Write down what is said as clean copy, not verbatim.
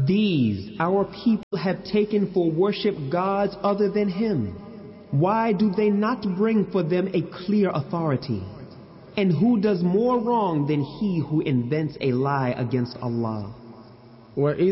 These our people have taken for worship gods other than Him. Why do they not bring for them a clear authority? And who does more wrong than he who invents a lie against Allah?